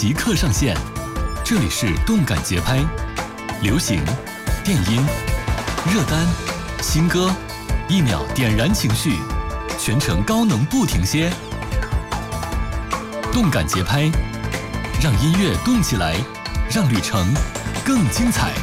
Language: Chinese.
即刻上线。这里是动感节拍，流行、电音、热单、新歌，一秒点燃情绪，全程高能不停歇。动感节拍，让音乐动起来，让旅程更精彩。